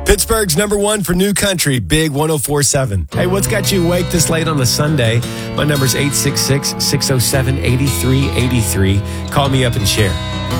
Pittsburgh's number one for new country, Big 104.7. Hey, what's got you awake this late on a Sunday? My number's 866-607-8383. Call me up and share.